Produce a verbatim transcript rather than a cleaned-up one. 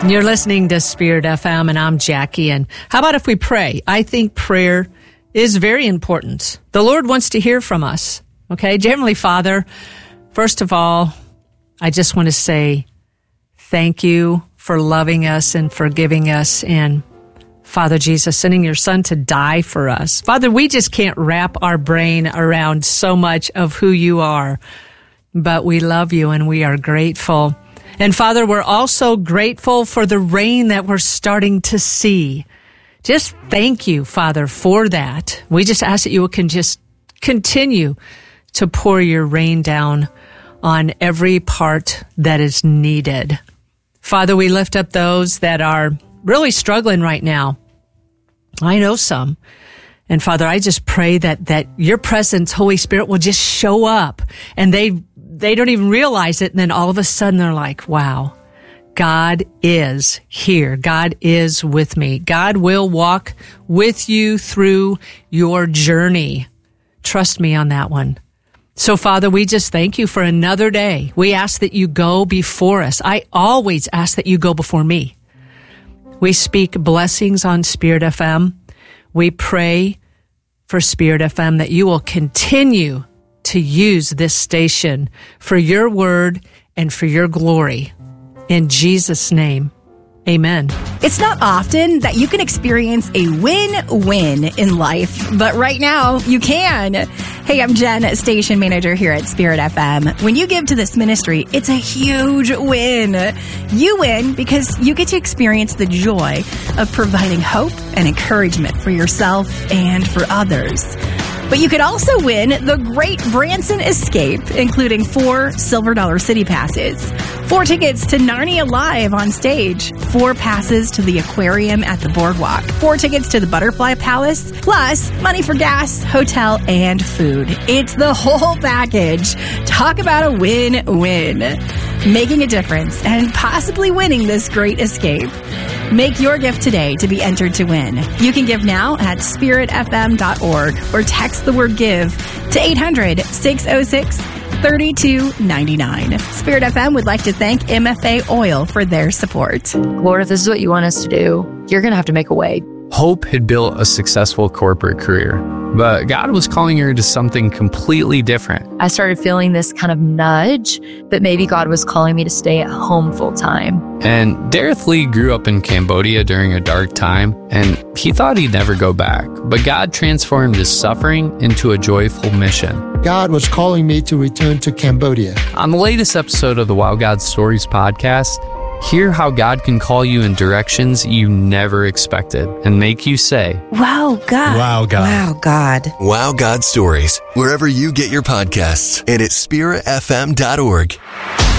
You're listening to Spirit F M, and I'm Jackie. And how about if we pray? I think prayer is very important. The Lord wants to hear from us. Okay, Dear Heavenly Father, first of all, I just want to say thank you for loving us and forgiving us, and Father Jesus, sending your Son to die for us. Father, we just can't wrap our brain around so much of who you are, but we love you and we are grateful. And Father, we're also grateful for the rain that we're starting to see. Just thank you, Father, for that. We just ask that you can just continue to pour your rain down on every part that is needed. Father, we lift up those that are really struggling right now. I know some. And Father, I just pray that, that your presence, Holy Spirit, will just show up, and they they don't even realize it. And then all of a sudden they're like, wow, God is here. God is with me. God will walk with you through your journey. Trust me on that one. So Father, we just thank you for another day. We ask that you go before us. I always ask that you go before me. We speak blessings on Spirit F M. We pray for Spirit F M that you will continue to use this station for your word and for your glory. In Jesus' name, amen. It's not often that you can experience a win-win in life, but right now you can. Hey, I'm Jen, station manager here at Spirit F M. When you give to this ministry, it's a huge win. You win because you get to experience the joy of providing hope and encouragement for yourself and for others. But you could also win the Great Branson Escape, including four Silver Dollar City passes, four tickets to Narnia Live on stage, four passes to the aquarium at the boardwalk, four tickets to the Butterfly Palace, plus money for gas, hotel, and food. It's the whole package. Talk about a win-win. Making a difference and possibly winning this great escape. Make your gift today to be entered to win. You can give now at spirit f m dot org or text the word GIVE to eight hundred, six oh six, three two nine nine. Spirit F M would like to thank M F A Oil for their support. Lord, if this is what you want us to do, you're going to have to make a way. Hope had built a successful corporate career, but God was calling her to something completely different. I started feeling this kind of nudge that maybe God was calling me to stay at home full time. And Dareth Lee grew up in Cambodia during a dark time, and he thought he'd never go back. But God transformed his suffering into a joyful mission. God was calling me to return to Cambodia. On the latest episode of the Wow God Stories podcast, hear how God can call you in directions you never expected and make you say, Wow, God. Wow, God. Wow, God. Wow, God Stories, wherever you get your podcasts and at spirit f m dot org.